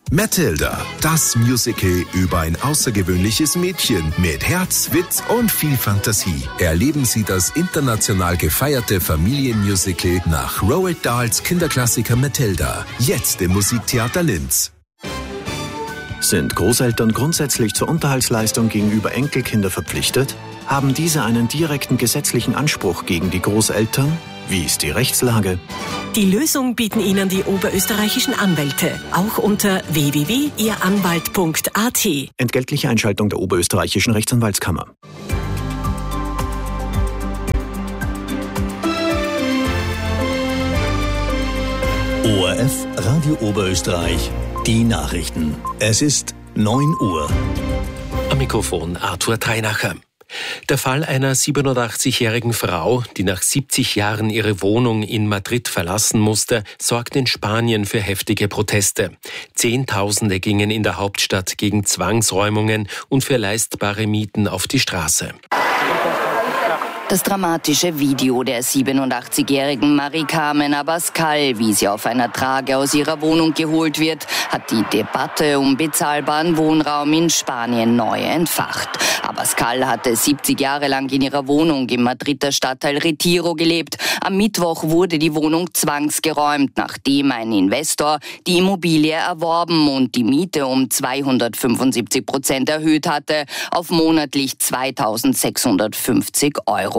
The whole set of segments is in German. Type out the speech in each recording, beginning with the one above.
Matilda, das Musical über ein außergewöhnliches Mädchen mit Herz, Witz und viel Fantasie. Erleben Sie das international gefeierte Familienmusical nach Roald Dahls Kinderklassiker Matilda. Jetzt im Musiktheater Linz. Sind Großeltern grundsätzlich zur Unterhaltsleistung gegenüber Enkelkindern verpflichtet? Haben diese einen direkten gesetzlichen Anspruch gegen die Großeltern? Wie ist die Rechtslage? Die Lösung bieten Ihnen die oberösterreichischen Anwälte, auch unter www.ihranwalt.at. Entgeltliche Einschaltung der oberösterreichischen Rechtsanwaltskammer. ORF Radio Oberösterreich, die Nachrichten. Es ist 9 Uhr. Am Mikrofon Arthur Treinacher. Der Fall einer 87-jährigen Frau, die nach 70 Jahren ihre Wohnung in Madrid verlassen musste, sorgt in Spanien für heftige Proteste. Zehntausende gingen in der Hauptstadt gegen Zwangsräumungen und für leistbare Mieten auf die Straße. Das dramatische Video der 87-jährigen Mari-Carmen Abascal, wie sie auf einer Trage aus ihrer Wohnung geholt wird, hat die Debatte um bezahlbaren Wohnraum in Spanien neu entfacht. Abascal hatte 70 Jahre lang in ihrer Wohnung im Madrider Stadtteil Retiro gelebt. Am Mittwoch wurde die Wohnung zwangsgeräumt, nachdem ein Investor die Immobilie erworben und die Miete um 275% erhöht hatte auf monatlich 2.650 €.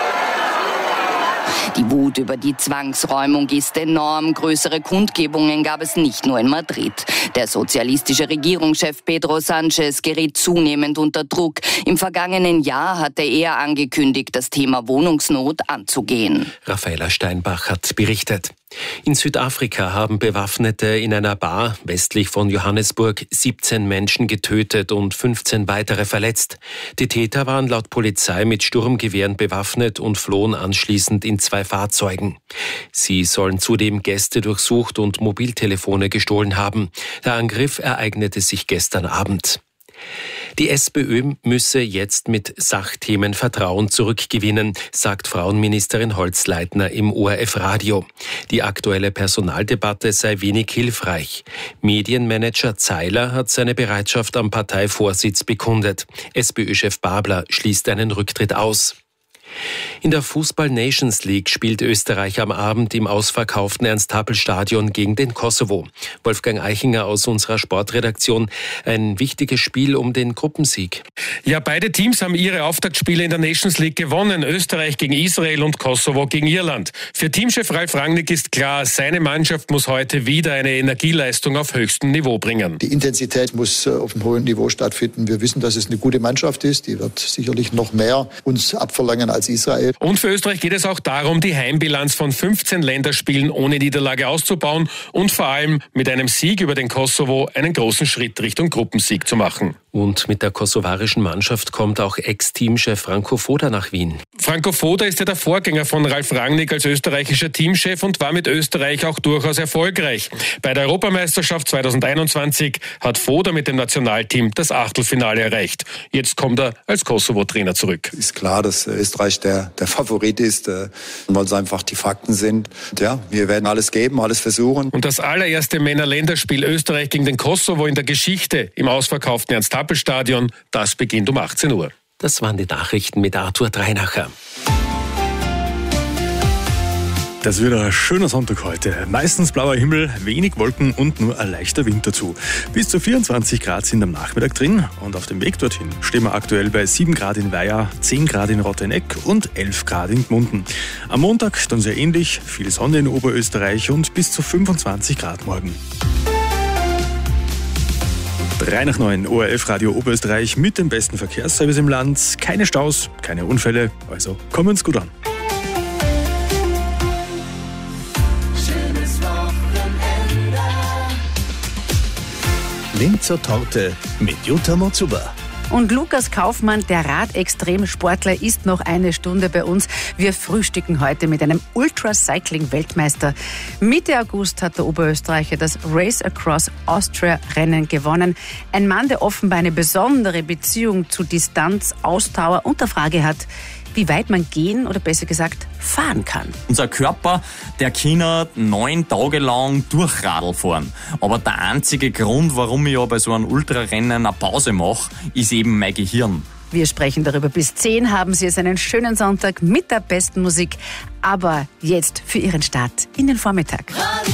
Die Wut über die Zwangsräumung ist enorm. Größere Kundgebungen gab es nicht nur in Madrid. Der sozialistische Regierungschef Pedro Sánchez gerät zunehmend unter Druck. Im vergangenen Jahr hatte er angekündigt, das Thema Wohnungsnot anzugehen. Raffaella Steinbach hat berichtet. In Südafrika haben Bewaffnete in einer Bar westlich von Johannesburg 17 Menschen getötet und 15 weitere verletzt. Die Täter waren laut Polizei mit Sturmgewehren bewaffnet und flohen anschließend in 2 Fahrzeugen. Sie sollen zudem Gäste durchsucht und Mobiltelefone gestohlen haben. Der Angriff ereignete sich gestern Abend. Die SPÖ müsse jetzt mit Sachthemen Vertrauen zurückgewinnen, sagt Frauenministerin Holzleitner im ORF-Radio. Die aktuelle Personaldebatte sei wenig hilfreich. Medienmanager Zeiler hat seine Bereitschaft am Parteivorsitz bekundet. SPÖ-Chef Babler schließt einen Rücktritt aus. In der Fußball-Nations League spielt Österreich am Abend im ausverkauften Ernst-Happel-Stadion gegen den Kosovo. Wolfgang Eichinger aus unserer Sportredaktion. Ein wichtiges Spiel um den Gruppensieg. Ja, beide Teams haben ihre Auftaktspiele in der Nations League gewonnen. Österreich gegen Israel und Kosovo gegen Irland. Für Teamchef Ralf Rangnick ist klar, seine Mannschaft muss heute wieder eine Energieleistung auf höchstem Niveau bringen. Die Intensität muss auf einem hohen Niveau stattfinden. Wir wissen, dass es eine gute Mannschaft ist. Die wird sicherlich noch mehr uns abverlangen als Israel. Und für Österreich geht es auch darum, die Heimbilanz von 15 Länderspielen ohne Niederlage auszubauen und vor allem mit einem Sieg über den Kosovo einen großen Schritt Richtung Gruppensieg zu machen. Und mit der kosovarischen Mannschaft kommt auch Ex-Teamchef Franco Foda nach Wien. Franco Foda ist ja der Vorgänger von Ralf Rangnick als österreichischer Teamchef und war mit Österreich auch durchaus erfolgreich. Bei der Europameisterschaft 2021 hat Foda mit dem Nationalteam das Achtelfinale erreicht. Jetzt kommt er als Kosovo-Trainer zurück. Ist klar, dass Österreich der Favorit ist, weil es einfach die Fakten sind. Ja, wir werden alles geben, alles versuchen. Und das allererste Männer-Länderspiel Österreich gegen den Kosovo in der Geschichte im ausverkauften Ernst-Happel-Stadion, das beginnt um 18 Uhr. Das waren die Nachrichten mit Arthur Treinacher. Das wird ein schöner Sonntag heute. Meistens blauer Himmel, wenig Wolken und nur ein leichter Wind dazu. Bis zu 24 Grad sind am Nachmittag drin und auf dem Weg dorthin stehen wir aktuell bei 7 Grad in Weiher, 10 Grad in Rotteneck und 11 Grad in Gmunden. Am Montag dann sehr ähnlich, viel Sonne in Oberösterreich und bis zu 25 Grad morgen. 3 nach 9, ORF Radio Oberösterreich mit dem besten Verkehrsservice im Land. Keine Staus, keine Unfälle, also kommen's gut an. Linzer Torte mit Jutta Motzuber. Und Lukas Kaufmann, der Radextremsportler, ist noch eine Stunde bei uns. Wir frühstücken heute mit einem Ultracycling-Weltmeister. Mitte August hat der Oberösterreicher das Race Across Austria-Rennen gewonnen. Ein Mann, der offenbar eine besondere Beziehung zu Distanz, Ausdauer und der Frage hat, wie weit man gehen oder besser gesagt fahren kann. Unser Körper, der kann 9 Tage lang Durchradl fahren. Aber der einzige Grund, warum ich ja bei so einem Ultrarennen eine Pause mache, ist eben mein Gehirn. Wir sprechen darüber. Bis 10 haben Sie jetzt einen schönen Sonntag mit der besten Musik. Aber jetzt für Ihren Start in den Vormittag.